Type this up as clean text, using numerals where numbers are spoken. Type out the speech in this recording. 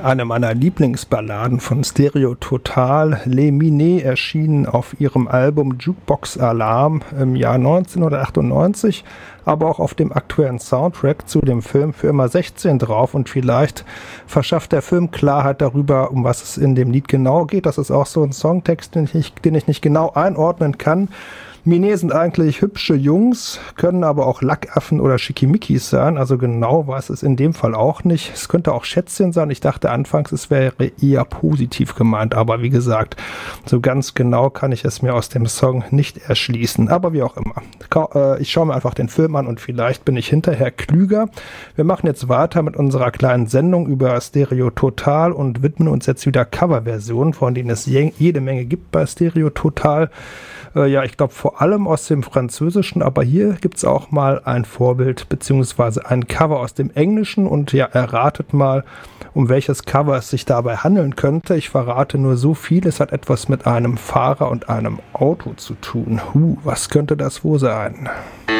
eine meiner Lieblingsballaden von Stereo Total, Les Minets, erschienen auf ihrem Album Jukebox Alarm im Jahr 1998, aber auch auf dem aktuellen Soundtrack zu dem Film Für immer 16 drauf, und vielleicht verschafft der Film Klarheit darüber, um was es in dem Lied genau geht. Das ist auch so ein Songtext, den ich nicht genau einordnen kann. Minets sind eigentlich hübsche Jungs, können aber auch Lackaffen oder Schickimickis sein, also genau weiß es in dem Fall auch nicht. Es könnte auch Schätzchen sein. Ich dachte anfangs, es wäre eher positiv gemeint, aber wie gesagt, so ganz genau kann ich es mir aus dem Song nicht erschließen. Aber wie auch immer. Ich schaue mir einfach den Film an und vielleicht bin ich hinterher klüger. Wir machen jetzt weiter mit unserer kleinen Sendung über Stereo Total und widmen uns jetzt wieder Coverversionen, von denen es jede Menge gibt bei Stereo Total. Ja, ich glaube vor allem aus dem Französischen, aber hier gibt es auch mal ein Vorbild beziehungsweise ein Cover aus dem Englischen, und ja, erratet mal, um welches Cover es sich dabei handeln könnte. Ich verrate nur so viel, es hat etwas mit einem Fahrer und einem Auto zu tun. Was könnte das wohl sein?